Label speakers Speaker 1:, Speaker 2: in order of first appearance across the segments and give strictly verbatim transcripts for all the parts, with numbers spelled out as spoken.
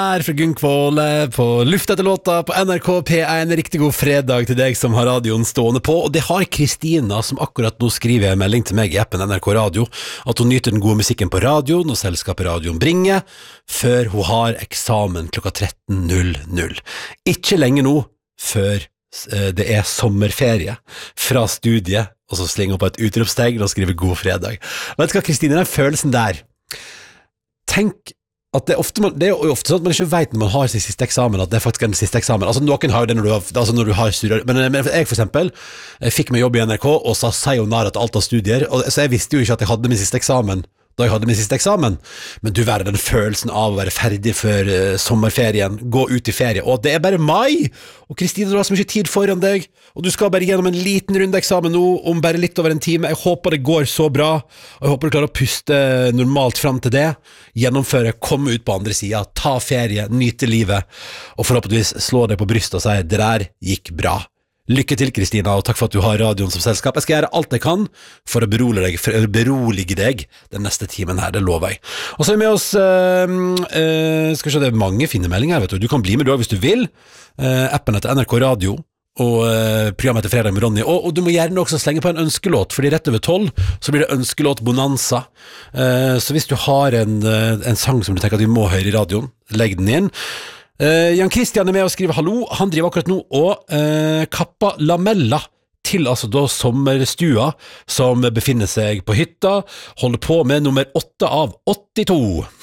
Speaker 1: Her fra Gunkvåle på luft etter låta på N R K P en. Riktig god fredag til deg som har radioen stående på. Og det har Kristina, som akkurat nå skriver en melding til meg i appen N R K Radio, at hun nyter den gode musikken på radio når selskapet radioen bringer, før hun har eksamen klokka tretten null null. Ikke lenge nå før det er sommerferie fra studiet, og så slenger hun på et utropstegn og skriver god fredag. Vet du hva, Kristina, den følelsen der, tenk at det er ofte, man, det er jo ofte sånn at man ikke vet når man har sin siste eksamen, at det faktisk er den siste eksamen. Altså noen har jo det når du har, altså når du har studier, men, men jeg for eksempel jeg fikk meg jobb i N R K og sa sayonara til alt av studier, og, så jeg visste jo ikke at jeg hadde min siste eksamen da jeg hadde min siste eksamen, men du verre den følelsen av å være ferdig før uh, sommerferien, gå ut i ferie, og det er bare mai, og Kristina, du har så mye tid foran deg, og du skal bare gjennom en liten runde eksamen nå, om bare litt over en time. Jeg håper det går så bra, og jeg håper du klarer å puste normalt frem til det, gjennomføre, komme ut på andre siden, ta ferie, nyte livet, og forhåpentligvis slå deg på brystet og si, det der gikk bra. Lykke til, Kristina, og takk for at du har radioen som selskap. Jeg skal gjøre alt jeg kan for å berolige deg, for å berolige deg den neste timen her, det lover jeg. Og så er vi med oss, øh, øh, skal vi se, det er mange fine meldinger her, vet du. Du kan bli med du hvis du vil. Uh, appen heter N R K Radio, og uh, programmet heter Fredag med Ronny. Og, og du må gjerne også slenge på en ønskelåt, fordi rett over tolv så blir det ønskelåt bonanza. Uh, så hvis du har en, uh, en sang som du tenker at vi må høre i radioen, legg den inn. Uh, Jan Christian er med og skriver hallo. Han driver akkurat nå og uh, kappa lamella til altså da sommerstua som befinner seg på hytta, holder på med nummer åtte av åttito.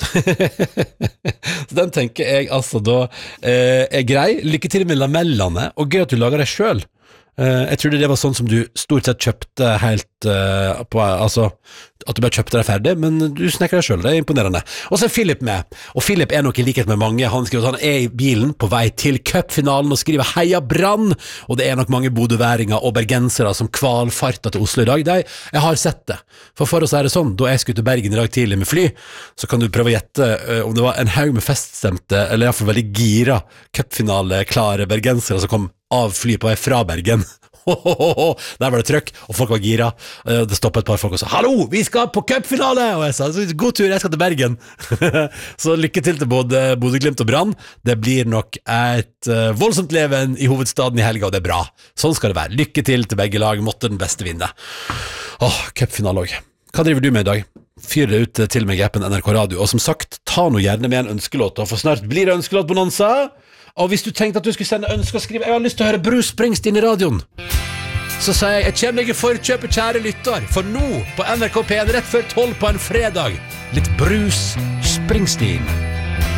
Speaker 1: Så den tenker jeg altså da uh, er grei. Lykke til med lamellene, og gøy at du lager det selv. Uh, jeg trodde det var sånn som du stort sett kjøpte helt uh, på, altså at du bare kjøpte deg ferdig, men du snekker deg selv, det er imponerende. Og så er Philip med, og Philip er nok i likhet med mange. Han skriver at han er i bilen på vei til cupfinalen og skriver heia Brann, og det er nok mange bodøværinger og bergensere som kvalfarter til Oslo i dag. De, jeg har sett det, for for oss er det sånn, da jeg skulle til Bergen i dag tidlig med fly, så kan du prøve å gjette uh, om det var en haug med feststemte, eller i hvert fall veldig gira cupfinale klare bergensere som kom av fly på vei fra Bergen. Der var det trøkk, og folk var gira. Det stoppet et par folk og sa hallo, vi skal på cupfinale, og jeg sa god tur, jeg skal til Bergen. Så lykke til til både Bodø Glimt og Brann. Det blir nok et uh, voldsomt leven i hovedstaden i helga, og det er bra. Sånn skal det være. Lykke til til begge lag, måtte den beste vinne. Åh, cupfinale også. Hva driver du med i dag? Fyr det ut til meg i appen N R K Radio, og som sagt, ta nå gjerne med en ønskelåt, for snart blir det ønskelåt bonanza. Og hvis du tenkte at du skulle sende ønsker og skrive jeg har lyst til å høre Bruce Springsteen i radioen, så sier jeg, jeg kommer deg i forkjøpet, kjære lytter, for nå på N R K P en rett før tolv på en fredag, litt Bruce Springsteen.